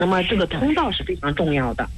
那么这个通道是非常重要的。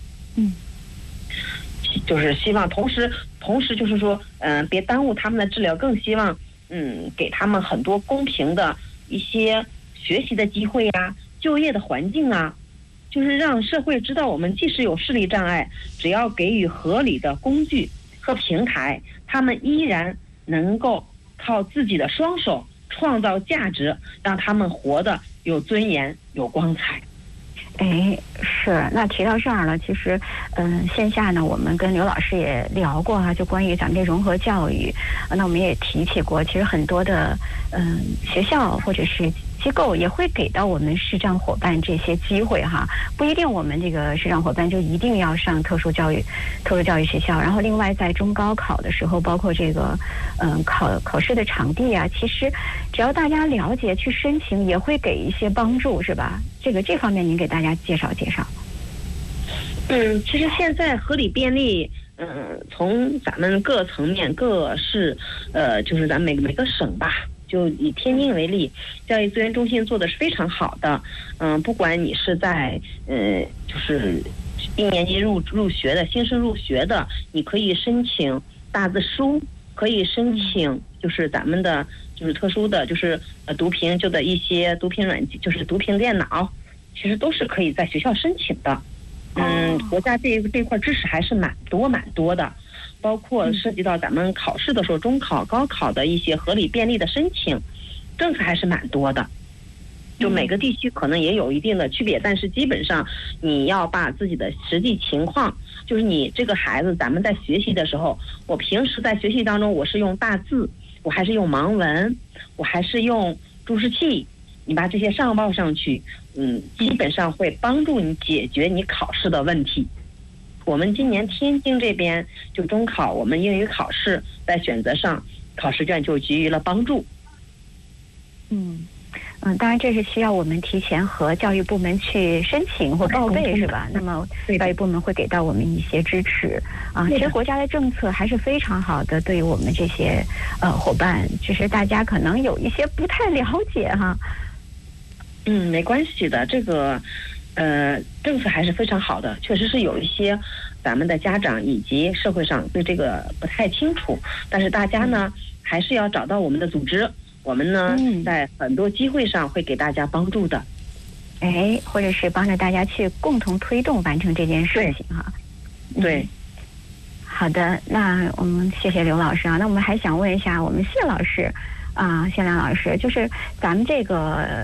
就是希望同时就是说，别耽误他们的治疗，更希望给他们很多公平的一些学习的机会呀、就业的环境啊，就是让社会知道我们即使有视力障碍，只要给予合理的工具和平台，他们依然能够靠自己的双手创造价值，让他们活得有尊严、有光彩。 是。那提到这儿了，其实，线下呢，我们跟刘老师也聊过哈，就关于咱们这融合教育，那我们也提起过，其实很多的学校或者是机构也会给到我们视障伙伴这些机会哈，不一定我们这个视障伙伴就一定要上特殊教育学校。然后另外在中高考的时候，包括这个考试的场地啊，其实只要大家了解去申请，也会给一些帮助，是吧？这方面您给大家介绍介绍。 其实现在合理便利，从咱们各层面各市，就是咱每个省吧。就以天津为例，教育资源中心做的是非常好的。不管你是在就是1年级入学的新生入学的，你可以申请大字书，可以申请就是咱们的就是特殊的就是读屏就的一些读屏软件，就是读屏电脑，其实都是可以在学校申请的。国家这块支持还是蛮多的。包括涉及到咱们考试的时候，中考、高考的一些合理便利的申请，政策还是蛮多的。就每个地区可能也有一定的区别，但是基本上你要把自己的实际情况，就是你这个孩子，咱们在学习的时候，我平时在学习当中，我是用大字，我还是用盲文，我还是用注释器，你把这些上报上去，基本上会帮助你解决你考试的问题。我们今年天津这边就中考，我们英语考试在选择上，考试卷就给予了帮助。 当然这是需要我们提前和教育部门去申请或报备，是吧？那么教育部门会给到我们一些支持啊。其实国家的政策还是非常好的，对于我们这些伙伴，只是大家可能有一些不太了解哈。 没关系的，这个政策还是非常好的，确实是有一些咱们的家长以及社会上对这个不太清楚，但是大家呢还是要找到我们的组织，我们呢在很多机会上会给大家帮助的， 或者是帮着大家去共同推动完成这件事情哈。 对， 好的，那我们谢谢刘老师啊。那我们还想问一下我们谢老师啊，谢亮老师，就是咱们这个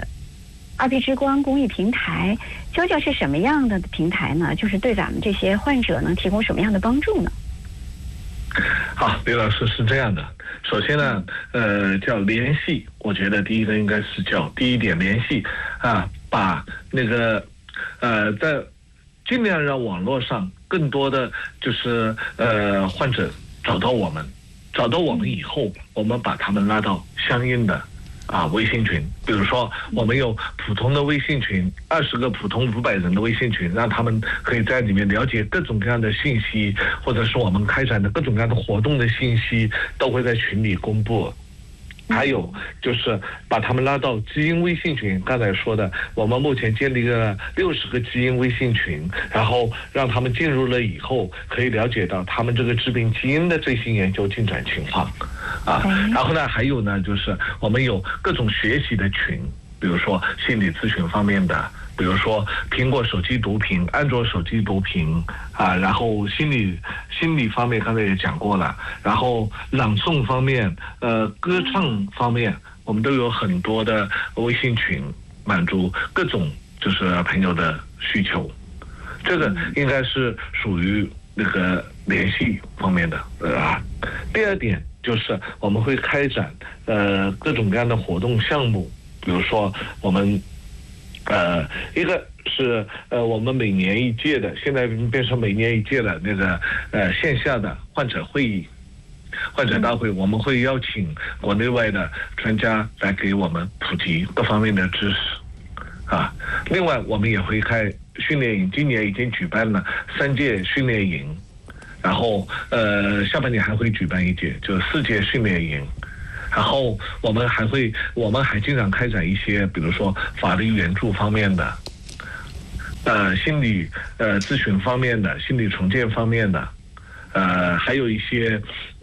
2P 之光公益平台究竟是什么样的平台呢？就是对咱们这些患者能提供什么样的帮助呢？ 好，刘老师是这样的，首先呢，叫联系，我觉得第一个应该是叫第一点联系啊，把那个在尽量让网络上更多的就是患者找到我们以后，我们把他们拉到相应的微信群，比如说我们有普通的微信群，20个普通500人的微信群，让他们可以在里面了解各种各样的信息，或者是我们开展的各种各样的活动的信息，都会在群里公布。还有就是把他们拉到基因微信群，刚才说的，我们目前建立了60个基因微信群，然后让他们进入了以后，可以了解到他们这个致病基因的最新研究进展情况然后呢，还有呢，就是我们有各种学习的群，比如说心理咨询方面的，比如说苹果手机读屏、安卓手机读屏然后心理方面刚才也讲过了，然后朗诵方面、歌唱方面，我们都有很多的微信群，满足各种就是朋友的需求。这个应该是属于那个联系方面的第二点就是我们会开展各种各样的活动项目，比如说我们一个是我们每年一届的，现在变成每年一届的那个线下的患者会议、患者大会，我们会邀请国内外的专家来给我们普及各方面的知识另外我们也会开训练营，今年已经举办了3届训练营，然后下半年还会举办1届，就4届训练营。然后我们还经常开展一些，比如说法律援助方面的， 心理咨询方面的、心理重建方面的，还有一些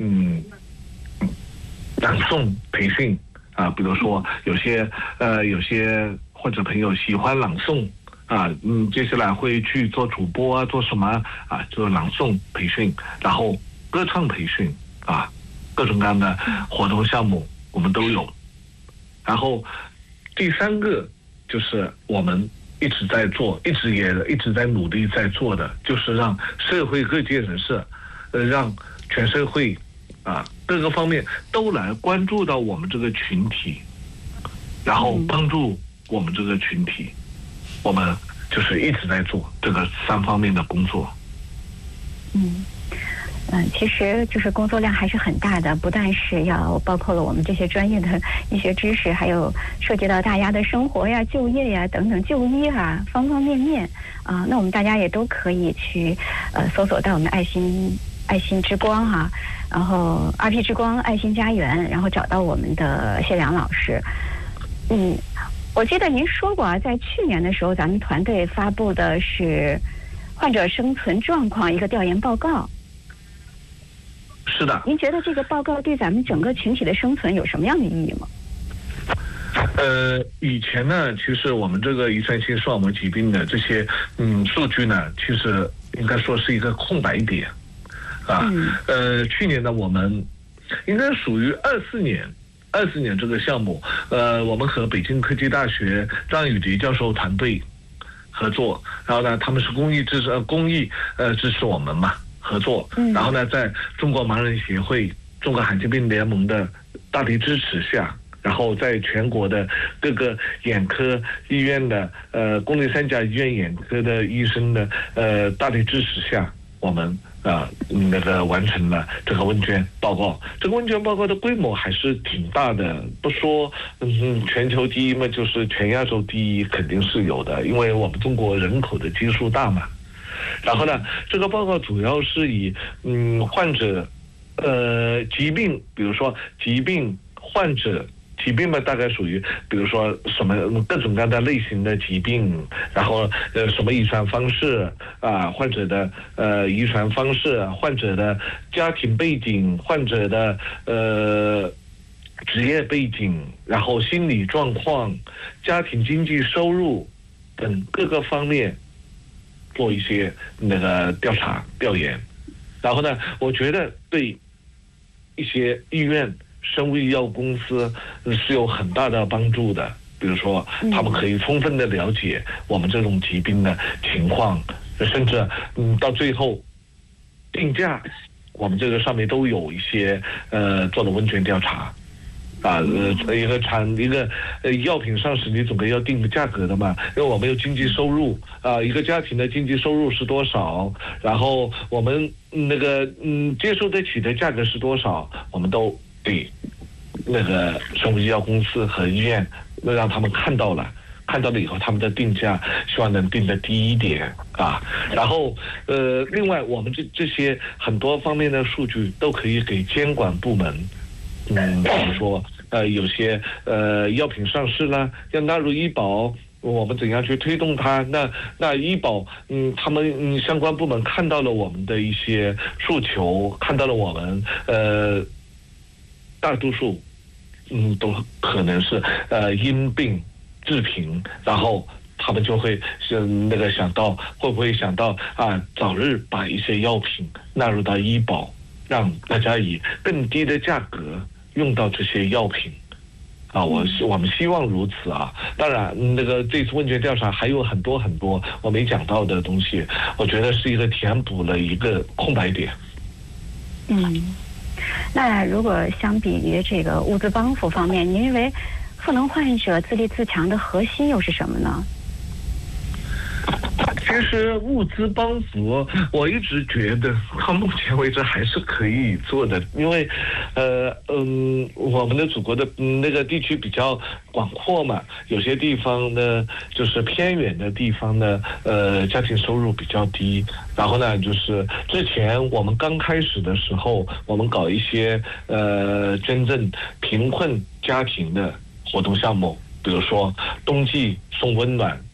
朗诵培训啊，比如说有些或者朋友喜欢朗诵啊，接下来会去做主播啊，做什么啊，做朗诵培训，然后歌唱培训啊，各种各样的活动项目我们都有。然后第三个就是我们一直在做，一直在努力在做的，就是让社会各界人士，让全社会啊各个方面都来关注到我们这个群体，然后帮助我们这个群体。我们就是一直在做这个3方面的工作。 其实就是工作量还是很大的，不但是要包括了我们这些专业的医学知识，还有涉及到大家的生活呀、就业呀等等、就医啊，方方面面啊。那我们大家也都可以去搜索到我们爱心之光哈，然后 RP 之光爱心家园，然后找到我们的谢良老师。我记得您说过啊，在去年的时候，咱们团队发布的是患者生存状况一个调研报告。 是的。 您觉得这个报告对咱们整个群体的生存有什么样的意义吗？ 以前呢，其实我们这个遗传性视网膜疾病的这些数据呢，其实应该说是一个空白点啊。去年呢，我们应该属于24年这个项目，我们和北京科技大学张宇迪教授团队合作，然后呢，他们是公益支持我们嘛。合作，然后呢，在中国盲人协会、中国罕见病联盟的大力支持下，然后在全国的各个眼科医院的公立3家医院眼科的医生的大力支持下，我们完成了这个问卷报告。这个问卷报告的规模还是挺大的，不说全球第一嘛，就是全亚洲第一肯定是有的，因为我们中国人口的基数大嘛。然后呢，这个报告主要是以患者疾病，比如说疾病患者疾病嘛，大概属于比如说什么各种各样的类型的疾病，然后什么遗传方式啊，患者的遗传方式，患者的家庭背景，患者的职业背景，然后心理状况、家庭经济收入等各个方面做一些调查调研。然后呢，我觉得对一些医院、生物医药公司是有很大的帮助的。比如说，他们可以充分的了解我们这种疾病的情况，甚至到最后定价，我们这个上面都有一些做的问卷调查。一个药品上市，你总归要定个价格的嘛，因为我们有经济收入啊，一个家庭的经济收入是多少，然后我们接受得起的价格是多少，我们都给生物医药公司和医院，让他们看到了以后，他们的定价希望能定得低一点啊。然后另外我们这些很多方面的数据都可以给监管部门。比如说有些药品上市了，要纳入医保，我们怎样去推动它？那医保他们相关部门看到了我们的一些诉求，看到了我们大多数都可能是因病致贫，然后他们就会会不会想到早日把一些药品纳入到医保，让大家以更低的价格用到这些药品啊，我们希望如此啊。当然，这次问卷调查还有很多很多我没讲到的东西，我觉得是一个填补了一个空白点。 那如果相比于这个物资帮扶方面，您认为赋能患者自立自强的核心又是什么呢？ 其实物资帮扶，我一直觉得到目前为止还是可以做的，因为我们的祖国的地区比较广阔嘛，有些地方呢就是偏远的地方呢，家庭收入比较低，然后呢就是之前我们刚开始的时候，我们搞一些真正贫困家庭的活动项目，比如说冬季送温暖。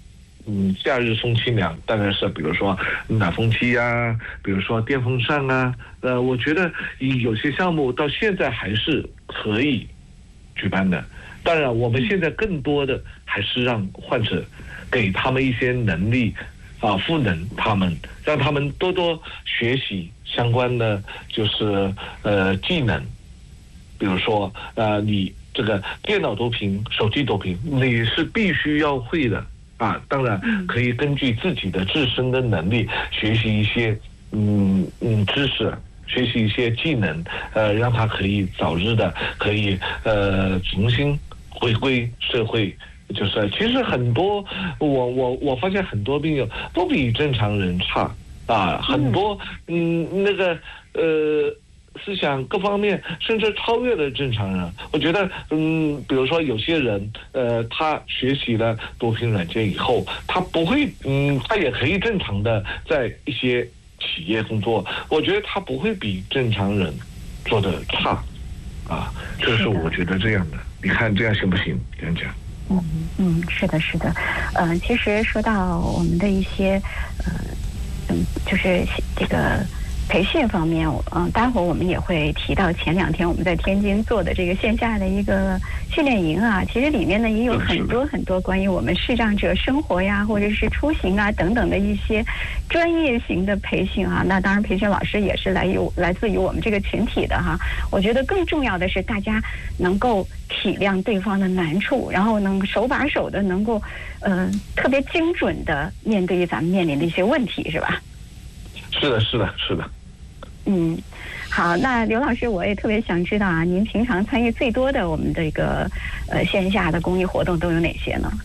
夏日送清凉，当然是比如说暖风机啊，比如说电风扇啊，我觉得有些项目到现在还是可以举办的。当然，我们现在更多的还是让患者给他们一些能力赋能他们，让他们多多学习相关的就是技能，比如说你这个电脑读屏、手机读屏，你是必须要会的当然可以根据自己的自身的能力学习一些知识，学习一些技能，让他可以早日的可以重新回归社会。就是其实很多我发现很多病友都比正常人差很多那个思想各方面甚至超越了正常人。我觉得比如说有些人他学习了读屏软件以后，他不会他也可以正常的在一些企业工作，我觉得他不会比正常人做的差这是我觉得这样的。你看这样行不行？这样讲。 是的，是的，其实说到我们的一些，就是这个培训方面，待会儿我们也会提到前2天我们在天津做的这个线下的一个训练营其实里面呢也有很多很多关于我们视障者生活呀，或者是出行等等的一些专业型的培训那当然培训老师也是来自于我们这个群体的我觉得更重要的是大家能够体谅对方的难处，然后能手把手的能够特别精准的面对咱们面临的一些问题，是吧？ 是的，是的，是的。 好，那刘老师，我也特别想知道您平常参与最多的我们这个线下的公益活动都有哪些呢？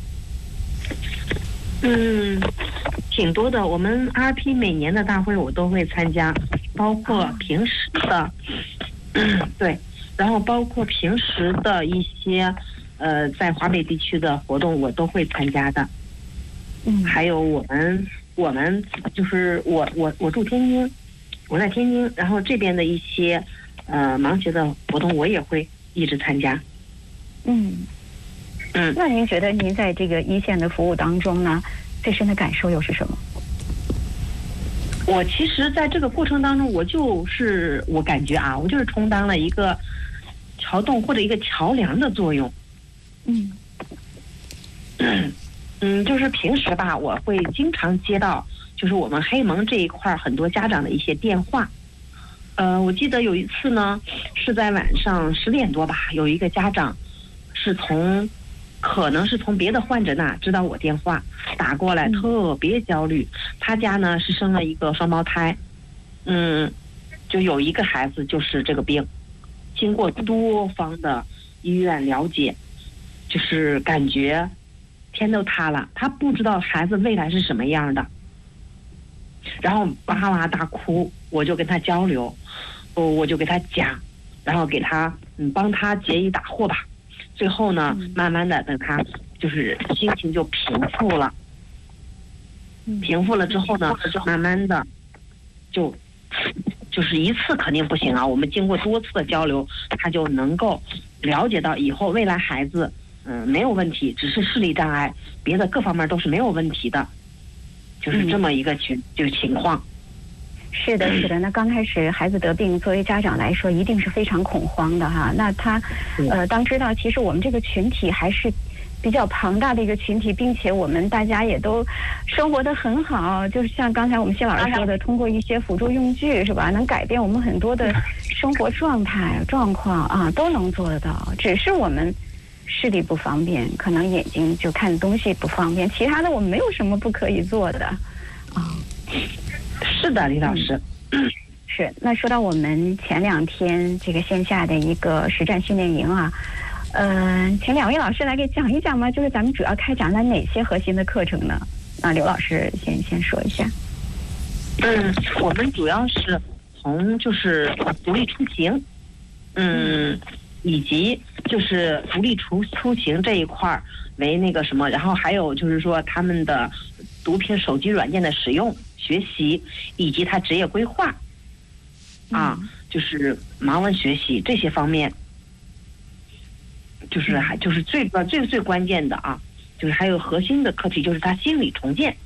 挺多的。我们 RP 每年的大会我都会参加，包括平时的，对，然后包括平时的一些在华北地区的活动我都会参加的。还有我们就是我住天津。我在天津，然后这边的一些盲学的活动我也会一直参加。 那您觉得您在这个一线的服务当中呢，最深的感受又是什么？ 我其实在这个过程当中，我感觉我就是充当了一个桥洞或者一个桥梁的作用。就是平时我会经常接到就是我们黑蒙这一块很多家长的一些电话。我记得有一次呢，是在晚上10点多有一个家长是可能是从别的患者那知道我电话打过来，特别焦虑。他家呢是生了一个双胞胎，就有一个孩子就是这个病，经过多方的医院了解，就是感觉天都塌了，他不知道孩子未来是什么样的，然后哇哇大哭。我就跟他交流，我就给他讲，然后给他帮他解疑打惑吧。最后呢，慢慢的等他就是心情就平复了，平复了之后呢，慢慢的就是一次肯定不行我们经过多次的交流，他就能够了解到以后未来孩子没有问题，只是视力障碍，别的各方面都是没有问题的，就是这么一个情况。 是的，是的。那刚开始孩子得病，作为家长来说，一定是非常恐慌的那他当知道其实我们这个群体还是比较庞大的一个群体，并且我们大家也都生活得很好，就是像刚才我们谢老师说的，通过一些辅助用具是吧，能改变我们很多的生活状态状况都能做得到。只是我们视力不方便，可能眼睛就看东西不方便，其他的我们没有什么不可以做的是的，李老师。 是。那说到我们前2天这个线下的一个实战训练营请2位老师来给讲一讲吗？就是咱们主要开展了哪些核心的课程呢？刘老师先说一下。 我们主要是从就是独立出行，以及就是独立出行这一块为那个什么，然后还有就是说他们的读屏手机软件的使用、学习，以及他职业规划就是盲文学习这些方面，就是最关键的就是还有核心的课题就是他心理重建。